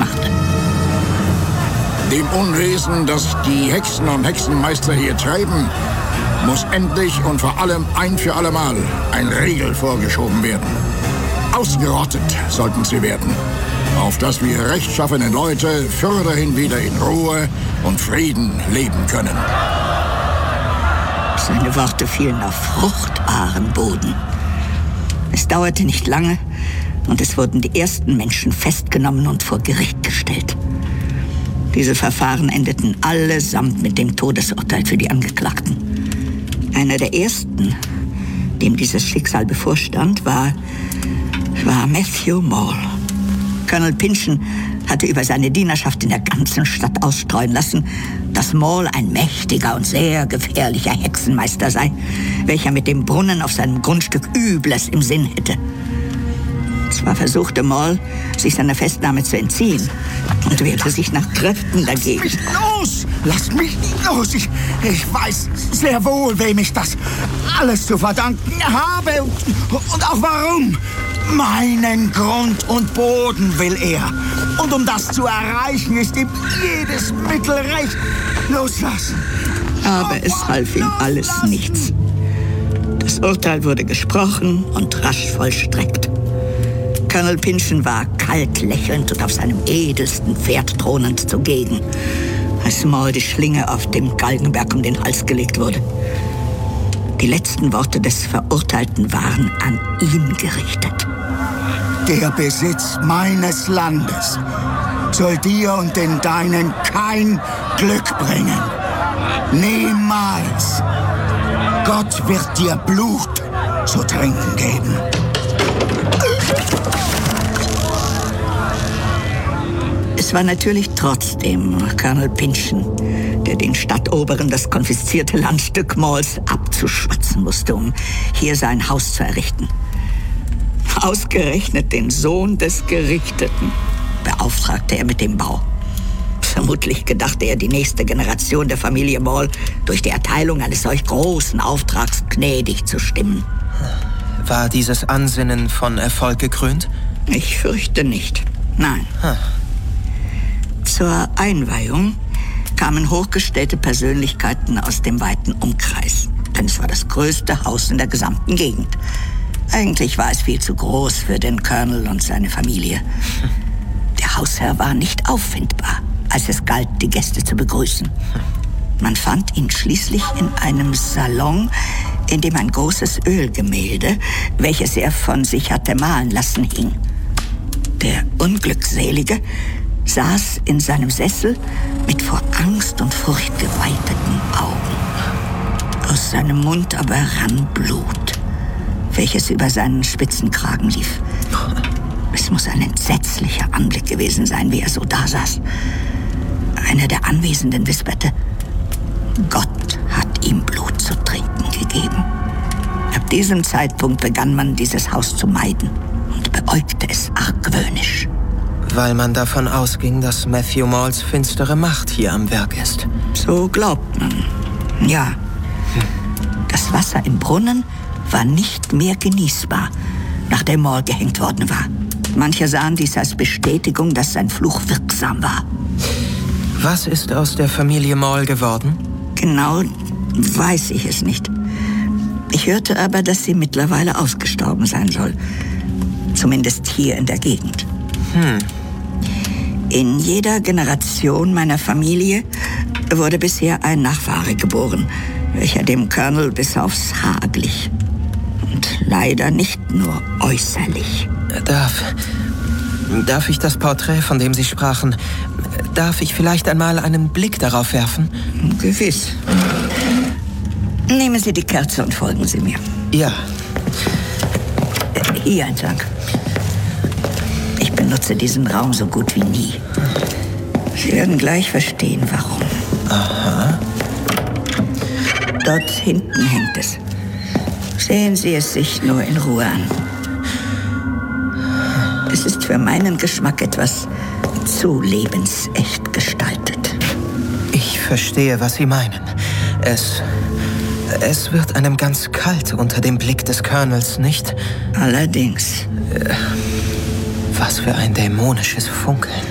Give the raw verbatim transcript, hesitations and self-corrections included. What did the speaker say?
machte. Dem Unwesen, das die Hexen und Hexenmeister hier treiben, muss endlich und vor allem ein für allemal ein Riegel vorgeschoben werden. Ausgerottet sollten sie werden, auf dass wir rechtschaffenen Leute fürderhin wieder in Ruhe und Frieden leben können. Seine Worte fielen auf fruchtbaren Boden. Es dauerte nicht lange und es wurden die ersten Menschen festgenommen und vor Gericht gestellt. Diese Verfahren endeten allesamt mit dem Todesurteil für die Angeklagten. Einer der ersten, dem dieses Schicksal bevorstand, war, war Matthew Mole. Colonel Pynchon hatte über seine Dienerschaft in der ganzen Stadt ausstreuen lassen, dass Mole ein mächtiger und sehr gefährlicher Hexenmeister sei, welcher mit dem Brunnen auf seinem Grundstück Übles im Sinn hätte. Zwar versuchte Mole, sich seiner Festnahme zu entziehen und wehrte sich nach Kräften dagegen. Lass mich los! Lass mich nicht los! Ich, ich weiß sehr wohl, wem ich das alles zu verdanken habe und, und auch warum. Meinen Grund und Boden will er. Und um das zu erreichen, ist ihm jedes Mittel recht. Loslassen. Aber es half ihm alles nichts. Das Urteil wurde gesprochen und rasch vollstreckt. Colonel Pynchon war kalt lächelnd und auf seinem edelsten Pferd thronend zugegen, als Mole die Schlinge auf dem Galgenberg um den Hals gelegt wurde. Die letzten Worte des Verurteilten waren an ihn gerichtet. Der Besitz meines Landes soll dir und den Deinen kein Glück bringen. Niemals. Gott wird dir Blut zu trinken geben. Es war natürlich trotzdem Colonel Pynchon, der den Stadtoberen das konfiszierte Landstück Moles abzuschwatzen musste, um hier sein Haus zu errichten. Ausgerechnet den Sohn des Gerichteten beauftragte er mit dem Bau. Vermutlich gedachte er, die nächste Generation der Familie Mole durch die Erteilung eines solch großen Auftrags gnädig zu stimmen. War dieses Ansinnen von Erfolg gekrönt? Ich fürchte nicht. Nein. Hm. Zur Einweihung kamen hochgestellte Persönlichkeiten aus dem weiten Umkreis. Denn es war das größte Haus in der gesamten Gegend. Eigentlich war es viel zu groß für den Colonel und seine Familie. Der Hausherr war nicht auffindbar, als es galt, die Gäste zu begrüßen. Man fand ihn schließlich in einem Salon, in dem ein großes Ölgemälde, welches er von sich hatte malen lassen, hing. Der Unglückselige saß in seinem Sessel mit vor Angst und Furcht geweiteten Augen. Aus seinem Mund aber rann Blut, welches über seinen Spitzenkragen lief. Es muss ein entsetzlicher Anblick gewesen sein, wie er so dasaß. Einer der Anwesenden wisperte, Gott hat ihm Blut zu trinken gegeben. Ab diesem Zeitpunkt begann man, dieses Haus zu meiden und beäugte es argwöhnisch. Weil man davon ausging, dass Matthew Moles finstere Macht hier am Werk ist. So glaubt man, ja. Das Wasser im Brunnen war nicht mehr genießbar, nachdem Mole gehängt worden war. Manche sahen dies als Bestätigung, dass sein Fluch wirksam war. Was ist aus der Familie Mole geworden? Genau weiß ich es nicht. Ich hörte aber, dass sie mittlerweile ausgestorben sein soll. Zumindest hier in der Gegend. Hm. In jeder Generation meiner Familie wurde bisher ein Nachfahre geboren, welcher dem Colonel bis aufs Haar glich. Und leider nicht nur äußerlich. Darf, darf ich das Porträt, von dem Sie sprachen, darf ich vielleicht einmal einen Blick darauf werfen? Gewiss. Nehmen Sie die Kerze und folgen Sie mir. Ja. Hier entlang. Ich benutze diesen Raum so gut wie nie. Sie werden gleich verstehen, warum. Aha. Dort hinten hängt es. Sehen Sie es sich nur in Ruhe an. Es ist für meinen Geschmack etwas zu lebensecht gestaltet. Ich verstehe, was Sie meinen. Es... Es wird einem ganz kalt unter dem Blick des Colonels, nicht? Allerdings. Äh, was für ein dämonisches Funkeln.